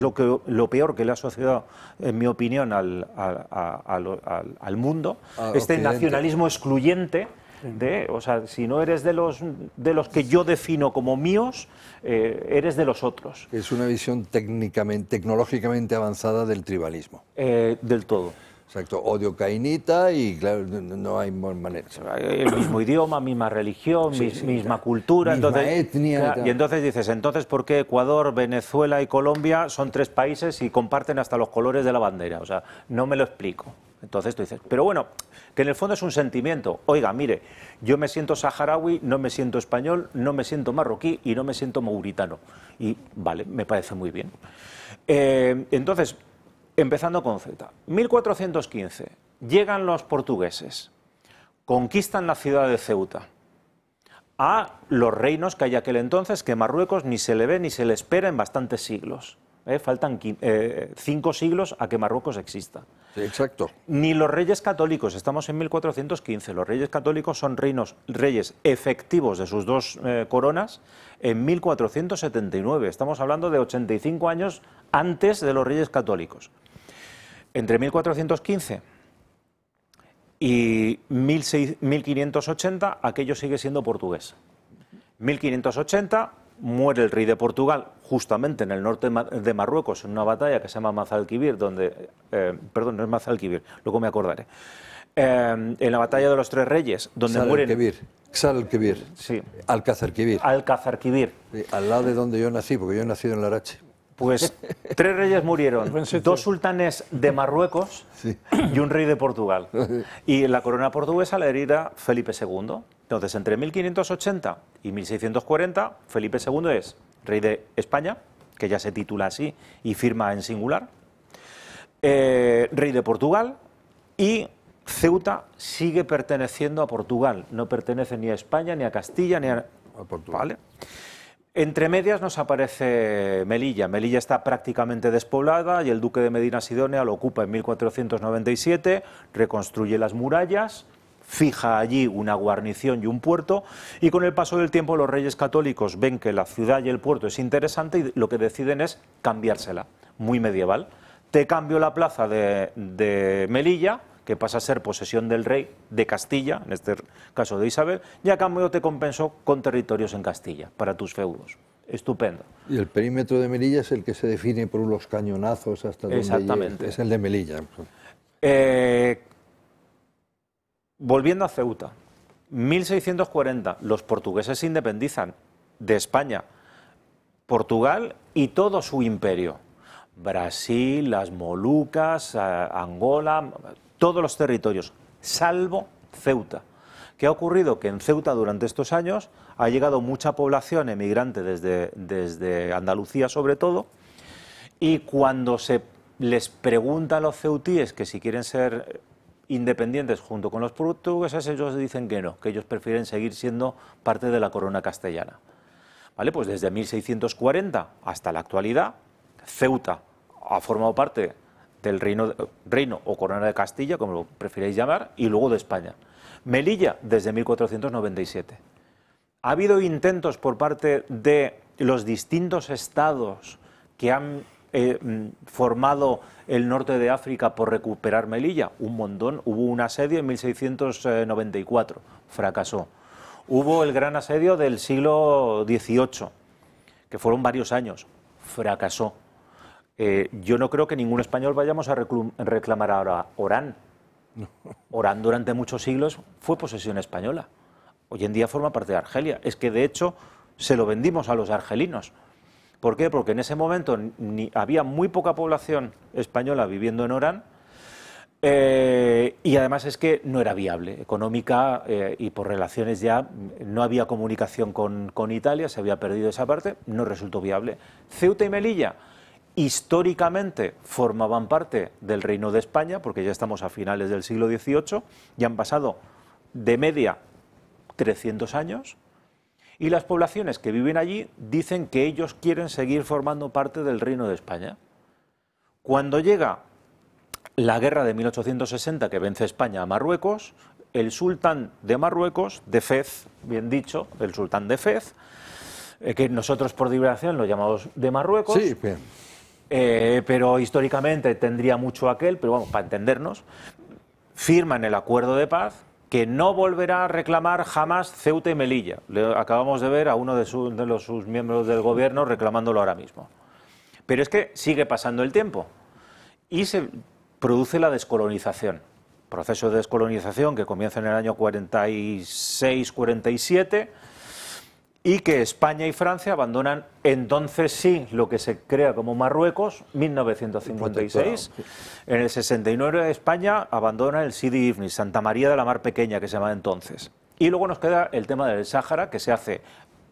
lo peor que le ha sucedido, en mi opinión, al mundo, este nacionalismo excluyente. O sea, si no eres de los que yo defino como míos, eres de los otros. Es una visión tecnológicamente avanzada del tribalismo. Del todo. Exacto, odio cainita y claro, no hay manera. El mismo idioma, misma religión, misma cultura. Misma etnia. Y entonces dices, ¿por qué Ecuador, Venezuela y Colombia son 3 países y comparten hasta los colores de la bandera? O sea, no me lo explico. Entonces tú dices, pero bueno, que en el fondo es un sentimiento. Oiga, mire, yo me siento saharaui, no me siento español, no me siento marroquí y no me siento mauritano. Y vale, me parece muy bien. Entonces, empezando con Ceuta. 1415, llegan los portugueses, conquistan la ciudad de Ceuta a los reinos que hay aquel entonces, que Marruecos ni se le ve ni se le espera en bastantes siglos. Faltan 5 siglos a que Marruecos exista. Sí, exacto. Ni los reyes católicos, estamos en 1415, los reyes católicos son reyes efectivos de sus 2 coronas en 1479, estamos hablando de 85 años antes de los reyes católicos. Entre 1415 y 1580 aquello sigue siendo portugués. 1580 muere el rey de Portugal justamente en el norte de Marruecos en una batalla que se llama Mazalquivir, perdón, no es Mazalquivir, luego me acordaré. En la batalla de los 3 reyes, donde mueren... Xalquivir. Sí. Alcázarquivir. Alcázarquivir. Sí, al lado de donde yo nací, porque yo he nacido en Larache. Pues 3 reyes murieron, 2 sultanes de Marruecos y un rey de Portugal. Y la corona portuguesa la hereda Felipe II. Entonces, entre 1580 y 1640, Felipe II es rey de España, que ya se titula así y firma en singular, rey de Portugal, y Ceuta sigue perteneciendo a Portugal. No pertenece ni a España, ni a Castilla, ni a Portugal. ¿Vale? Entre medias nos aparece Melilla. Melilla está prácticamente despoblada y el duque de Medina Sidonia lo ocupa en 1497, reconstruye las murallas, fija allí una guarnición y un puerto, y con el paso del tiempo los reyes católicos ven que la ciudad y el puerto es interesante y lo que deciden es cambiársela, muy medieval. Te cambio la plaza de Melilla, que pasa a ser posesión del rey de Castilla, en este caso de Isabel, y a cambio te compensó con territorios en Castilla para tus feudos. Estupendo. Y el perímetro de Melilla es el que se define por los cañonazos hasta donde Exactamente. Es el de Melilla. Volviendo a Ceuta, 1640, los portugueses se independizan de España, Portugal y todo su imperio. Brasil, las Molucas, Angola, todos los territorios, salvo Ceuta. ¿Qué ha ocurrido? Que en Ceuta durante estos años ha llegado mucha población emigrante desde Andalucía sobre todo, y cuando se les pregunta a los ceutíes que si quieren ser independientes junto con los portugueses, ellos dicen que no, que ellos prefieren seguir siendo parte de la corona castellana. ¿Vale? Pues desde 1640 hasta la actualidad, Ceuta ha formado parte del reino o corona de Castilla, como lo prefiréis llamar, y luego de España. Melilla, desde 1497. Ha habido intentos por parte de los distintos estados que han formado el norte de África por recuperar Melilla. Un montón. Hubo un asedio en 1694, fracasó. Hubo el gran asedio del siglo XVIII, que fueron varios años, fracasó. Yo no creo que ningún español vayamos a reclamar ahora Orán. Orán durante muchos siglos fue posesión española. Hoy en día forma parte de Argelia. Es que de hecho se lo vendimos a los argelinos. ¿Por qué? Porque en ese momento había muy poca población española viviendo en Orán, y además es que no era viable económica, y por relaciones ya no había comunicación con Italia, se había perdido esa parte, no resultó viable. Ceuta y Melilla históricamente formaban parte del Reino de España, porque ya estamos a finales del siglo XVIII, ya han pasado de media 300 años, y las poblaciones que viven allí dicen que ellos quieren seguir formando parte del Reino de España. Cuando llega la guerra de 1860, que vence España a Marruecos, el sultán de Marruecos, de Fez, bien dicho, el sultán de Fez, que nosotros por divulgación lo llamamos de Marruecos, sí, bien. pero históricamente tendría mucho aquel, pero vamos, para entendernos, firman el acuerdo de paz que no volverá a reclamar jamás Ceuta y Melilla. Acabamos de ver a uno de sus miembros del gobierno reclamándolo ahora mismo. Pero es que sigue pasando el tiempo y se produce la descolonización. Proceso de descolonización que comienza en el año 46-47 y que España y Francia abandonan entonces sí lo que se crea como Marruecos, 1956. En el 69 España abandona el Sidi Ifni, Santa María de la Mar Pequeña, que se llama entonces. Y luego nos queda el tema del Sáhara, que se hace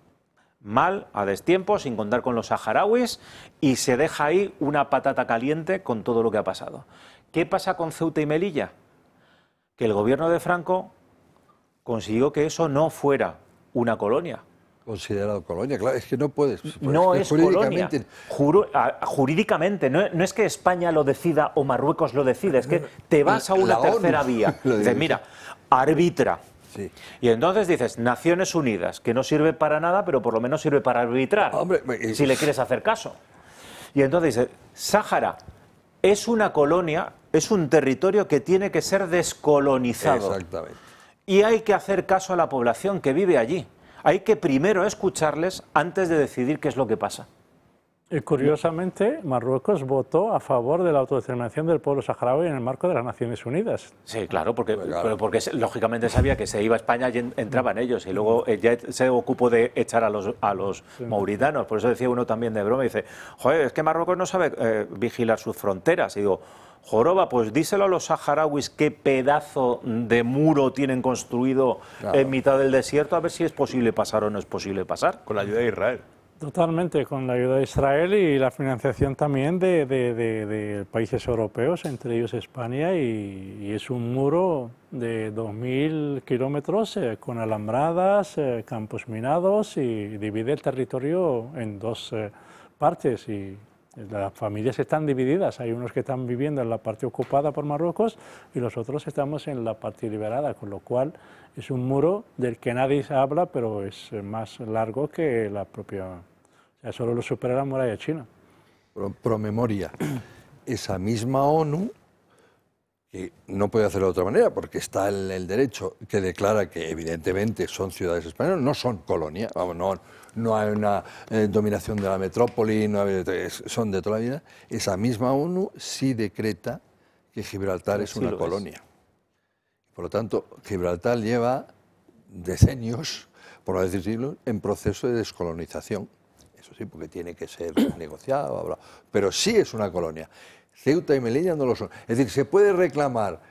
mal, a destiempo, sin contar con los saharauis, y se deja ahí una patata caliente con todo lo que ha pasado. ¿Qué pasa con Ceuta y Melilla? Que el gobierno de Franco consiguió que eso no fuera una colonia. Considerado colonia, claro, es que no puedes. No es es jurídicamente... colonia. Jurídicamente, no es que España lo decida o Marruecos lo decida, es que te vas a una tercera vía. Dices, mira, arbitra. Sí. Y entonces dices, Naciones Unidas, que no sirve para nada, pero por lo menos sirve para arbitrar, si le quieres hacer caso. Y entonces dices, Sáhara es una colonia, es un territorio que tiene que ser descolonizado. Exactamente. Y hay que hacer caso a la población que vive allí. Hay que primero escucharles antes de decidir qué es lo que pasa. Y curiosamente, Marruecos votó a favor de la autodeterminación del pueblo saharaui en el marco de las Naciones Unidas. Sí, claro, porque lógicamente sabía que se iba a España y entraban ellos, y luego ya se ocupó de echar a los mauritanos. Por eso decía uno también de broma, dice, joder, es que Marruecos no sabe vigilar sus fronteras. Y digo, joroba, pues díselo a los saharauis qué pedazo de muro tienen construido en mitad del desierto, a ver si es posible pasar o no es posible pasar. Con la ayuda de Israel. Totalmente, con la ayuda de Israel y la financiación también de países europeos, entre ellos España, y es un muro de 2.000 kilómetros con alambradas, campos minados, y divide el territorio en dos partes. Y las familias están divididas, hay unos que están viviendo en la parte ocupada por Marruecos y los otros estamos en la parte liberada, con lo cual es un muro del que nadie habla, pero es más largo que la propia... O sea, solo lo supera la muralla china. Promemoria, esa misma ONU, que no puede hacerlo de otra manera, porque está el derecho que declara que evidentemente son ciudades españolas, no son colonia, vamos, no hay una dominación de la metrópoli, son de toda la vida. Esa misma ONU sí decreta que Gibraltar es una colonia. Por lo tanto, Gibraltar lleva decenios, por no decir siglos, en proceso de descolonización. Eso sí, porque tiene que ser negociado, pero sí es una colonia. Ceuta y Melilla no lo son. Es decir, se puede reclamar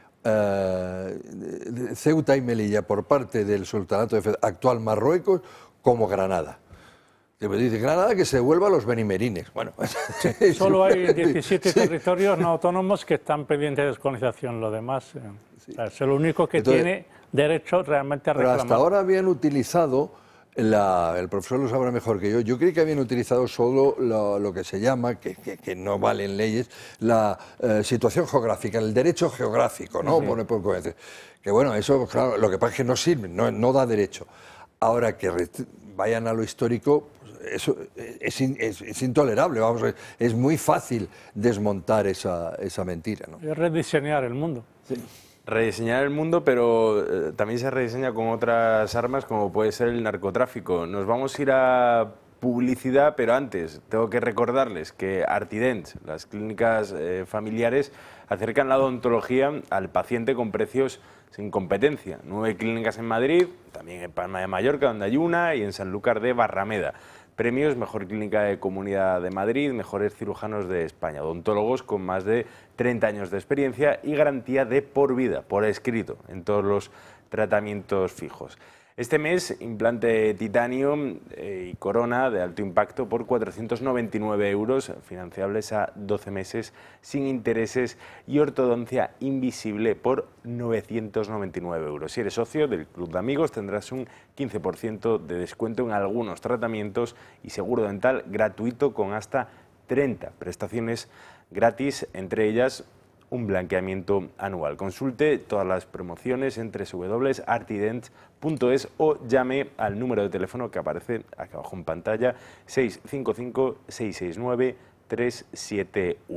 Ceuta y Melilla por parte del Sultanato actual Marruecos como Granada. Dice Granada que se devuelva a los benimerines. Bueno, sí, solo hay 17 territorios no autónomos que están pendientes de descolonización. Lo demás es el único que tiene derecho realmente a reclamar. Pero hasta ahora habían utilizado, el profesor lo sabrá mejor que yo creí que habían utilizado solo lo que se llama, que no valen leyes, la situación geográfica, el derecho geográfico, ¿no? Sí. Que bueno, eso, claro, lo que pasa es que no sirve, no da derecho. Ahora que vayan a lo histórico, eso es intolerable, vamos, es muy fácil desmontar esa mentira, ¿no? Es rediseñar el mundo. Sí. Rediseñar el mundo, pero también se rediseña con otras armas, como puede ser el narcotráfico. Nos vamos a ir a publicidad, pero antes tengo que recordarles que Artident, las clínicas familiares, acercan la odontología al paciente con precios sin competencia. 9 clínicas en Madrid, también en Palma de Mallorca, donde hay una, y en Sanlúcar de Barrameda. Premios: Mejor Clínica de Comunidad de Madrid, Mejores Cirujanos de España, odontólogos con más de 30 años de experiencia y garantía de por vida, por escrito, en todos los tratamientos fijos. Este mes, implante titanio y corona de alto impacto por 499 euros, financiables a 12 meses sin intereses, y ortodoncia invisible por 999 euros. Si eres socio del Club de Amigos, tendrás un 15% de descuento en algunos tratamientos y seguro dental gratuito con hasta 30 prestaciones gratis, entre ellas un blanqueamiento anual. Consulte todas las promociones en www.artident.es o llame al número de teléfono que aparece acá abajo en pantalla, 655 669 371.